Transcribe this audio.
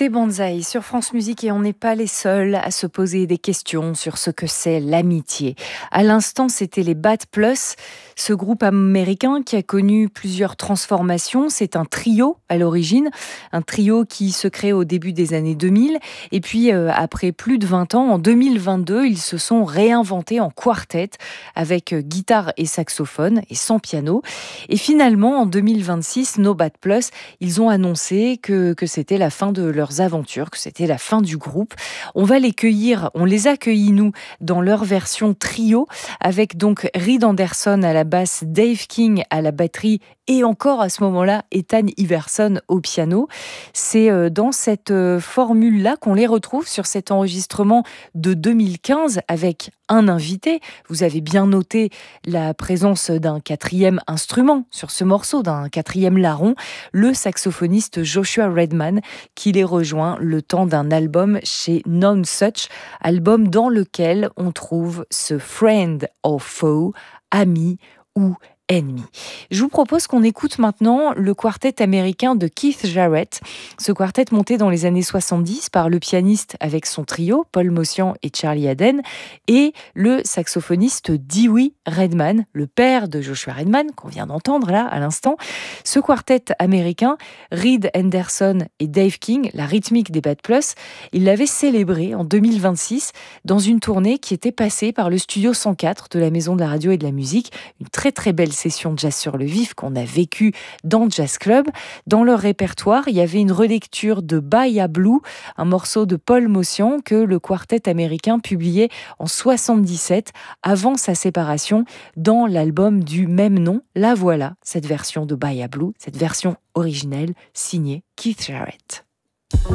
C'est Banzai sur France Musique et on n'est pas les seuls à se poser des questions sur ce que c'est l'amitié. À l'instant, c'était les Bad Plus, ce groupe américain qui a connu plusieurs transformations. C'est un trio à l'origine, un trio qui se crée au début des années 2000. Et puis, après plus de 20 ans, en 2022, ils se sont réinventés en quartet avec guitare et saxophone et sans piano. Et finalement, en 2026, No Bad Plus, ils ont annoncé que c'était la fin de leurs aventures, que c'était la fin du groupe. On les a cueillis nous dans leur version trio avec donc Reed Anderson à la basse, Dave King à la batterie et encore à ce moment-là Ethan Iverson au piano. C'est dans cette formule-là qu'on les retrouve sur cet enregistrement de 2015 avec un invité. Vous avez bien noté la présence d'un quatrième instrument sur ce morceau, d'un quatrième larron, le saxophoniste Joshua Redman, qui les rejoint le temps d'un album chez Nonesuch, album dans lequel on trouve ce friend or foe, ami ou ennemi. Je vous propose qu'on écoute maintenant le quartet américain de Keith Jarrett, ce quartet monté dans les années 70 par le pianiste avec son trio, Paul Motian et Charlie Haden, et le saxophoniste Dewey Redman, le père de Joshua Redman, qu'on vient d'entendre là à l'instant. Ce quartet américain, Reed Anderson et Dave King, la rythmique des Bad Plus, ils l'avaient célébré en 2026 dans une tournée qui était passée par le studio 104 de la Maison de la Radio et de la Musique, une très très belle session de jazz sur le vif qu'on a vécue dans Jazz Club. Dans leur répertoire, il y avait une relecture de Bahia Blue, un morceau de Paul Motian que le quartet américain publiait en 77 avant sa séparation dans l'album du même nom. La voilà, cette version de Bahia Blue, cette version originelle signée Keith Jarrett.